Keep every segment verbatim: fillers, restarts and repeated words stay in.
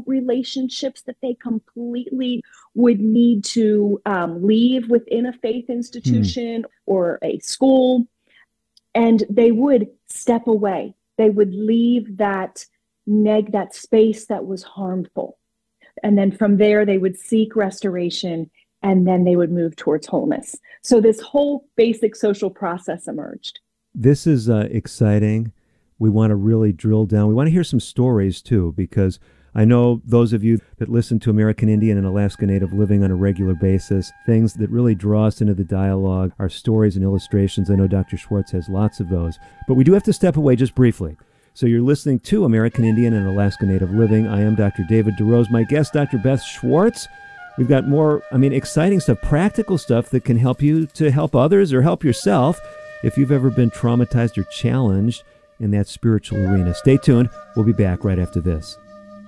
relationships that they completely would need to um, leave within a faith institution hmm. or a school. And they would step away. They would leave that neg, that space that was harmful. And then from there, they would seek restoration, and then they would move towards wholeness. So this whole basic social process emerged. This is uh, exciting. We want to really drill down. We want to hear some stories, too, because I know those of you that listen to American Indian and Alaska Native Living on a regular basis, things that really draw us into the dialogue are stories and illustrations. I know Doctor Schwartz has lots of those. But we do have to step away just briefly. So you're listening to American Indian and Alaska Native Living. I am Doctor David DeRose. My guest, Doctor Beth Schwartz. We've got more, I mean, exciting stuff, practical stuff that can help you to help others or help yourself if you've ever been traumatized or challenged in that spiritual arena. Stay tuned. We'll be back right after this.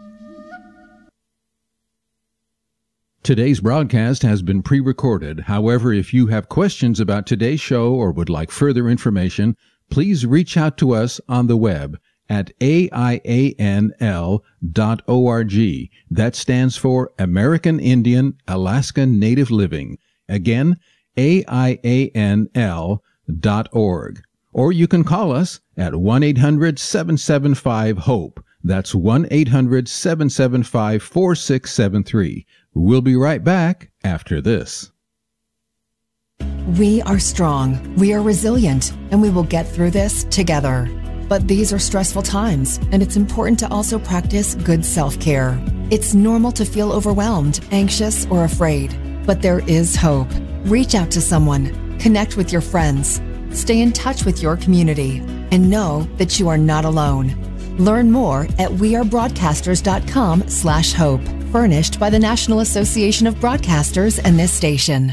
Today's broadcast has been pre-recorded. However, if you have questions about today's show or would like further information, please reach out to us on the web at A I A N L dot org. That stands for American Indian Alaska Native Living. Again, A I A N L dot org. Or you can call us at one eight hundred seven seven five HOPE. That's one eight hundred seven seven five four six seven three. We'll be right back after this. We are strong, we are resilient, and we will get through this together. But these are stressful times, and it's important to also practice good self-care. It's normal to feel overwhelmed, anxious, or afraid, but there is hope. Reach out to someone, connect with your friends, stay in touch with your community, and know that you are not alone. Learn more at wearebroadcasters.com slash hope, furnished by the National Association of Broadcasters and this station.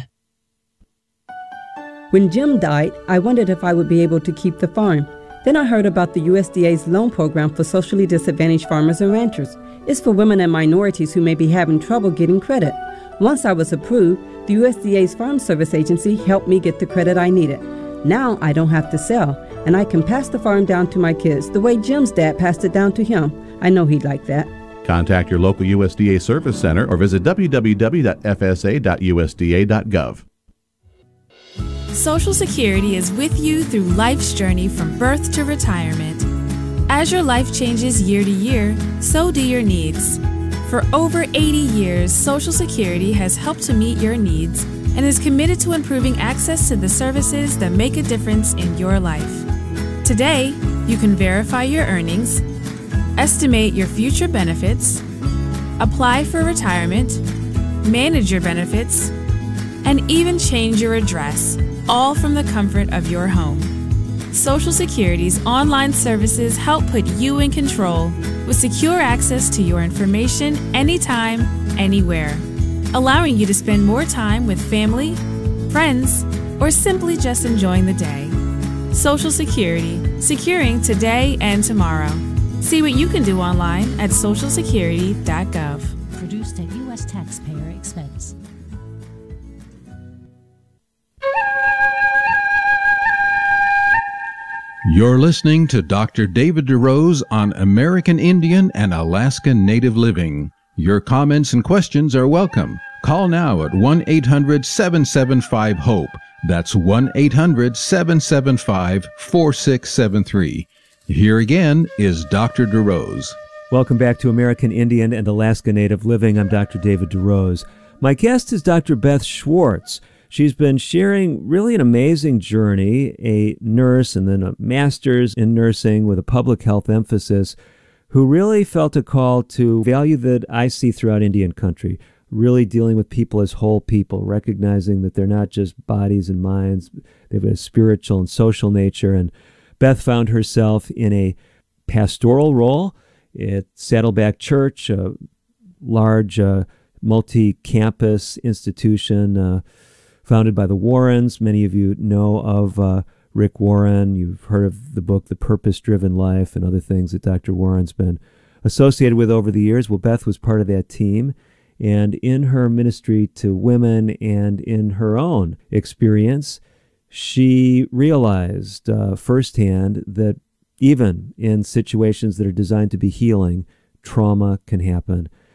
When Jim died, I wondered if I would be able to keep the farm. Then I heard about the U S D A's loan program for socially disadvantaged farmers and ranchers. It's for women and minorities who may be having trouble getting credit. Once I was approved, the U S D A's Farm Service Agency helped me get the credit I needed. Now I don't have to sell, and I can pass the farm down to my kids the way Jim's dad passed it down to him. I know he'd like that. Contact your local U S D A Service Center or visit w w w dot f s a dot u s d a dot gov. Social Security is with you through life's journey from birth to retirement. As your life changes year to year, so do your needs. For over eighty years, Social Security has helped to meet your needs and is committed to improving access to the services that make a difference in your life. Today, you can verify your earnings, estimate your future benefits, apply for retirement, manage your benefits, and even change your address, all from the comfort of your home. Social Security's online services help put you in control with secure access to your information anytime, anywhere, allowing you to spend more time with family, friends, or simply just enjoying the day. Social Security, securing today and tomorrow. See what you can do online at social security dot gov. Produced at U S taxpayer expense. You're listening to Doctor David DeRose on American Indian and Alaska Native Living. Your comments and questions are welcome. Call now at one eight hundred seven seven five HOPE. That's one eight hundred seven seven five four six seven three. Here again is Doctor DeRose. Welcome back to American Indian and Alaska Native Living. I'm Doctor David DeRose. My guest is Doctor Beth Schwartz. She's been sharing really an amazing journey, a nurse and then a master's in nursing with a public health emphasis, who really felt a call to value that I see throughout Indian country, really dealing with people as whole people, recognizing that they're not just bodies and minds, they have a spiritual and social nature. And Beth found herself in a pastoral role at Saddleback Church, a large uh, multi-campus institution, uh, founded by the Warrens. Many of you know of uh, Rick Warren. You've heard of the book, The Purpose-Driven Life, and other things that Doctor Warren's been associated with over the years. Well, Beth was part of that team. And in her ministry to women and in her own experience, she realized uh, firsthand that even in situations that are designed to be healing, trauma can happen.